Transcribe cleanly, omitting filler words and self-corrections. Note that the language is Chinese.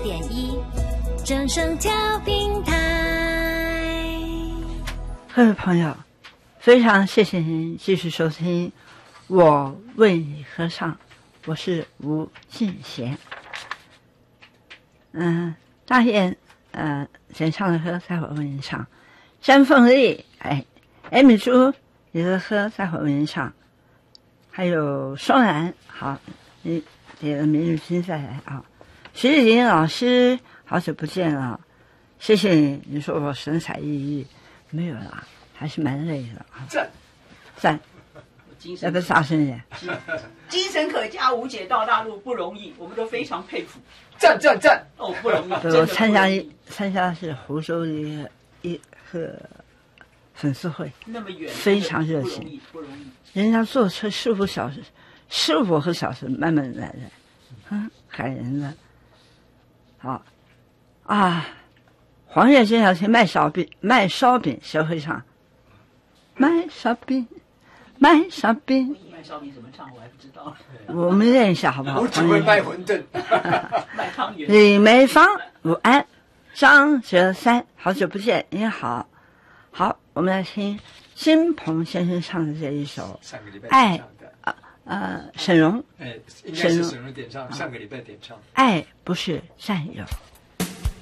89.1正声调频台。 各位朋友，非常谢谢您继续收听我为你歌唱，我是吴敬贤。大雁演唱的歌待会儿为您唱，山凤丽Amy 珠你的歌待会儿为您唱，还有双兰，好，你点了明日君再来啊。徐丽玲老师好久不见了，谢谢你，你说我神采奕奕，没有啦，还是蛮累的啊。赞，要不要大声一点？ 精神可嘉，吴姐到大陆不容易，我们都非常佩服。 赞！ 哦，不容易。 我参加是湖州的一个粉丝会， 那么远， 非常热情， 不容易。 人家坐车15个小时慢慢来的，感人的。好啊，黄月这两天卖烧饼，谁会唱？卖烧饼卖烧饼怎么唱我还不知道。 我们练一下好不好？ 我只会卖馄饨。 卖汤圆。 李梅芳、武安、张哲三，好久不见，你好。好，我们来听金鹏先生唱的这一首《 上个礼拜爱》 的。 沈荣。 应该是沈荣点唱，上个礼拜点唱。 爱不是占有。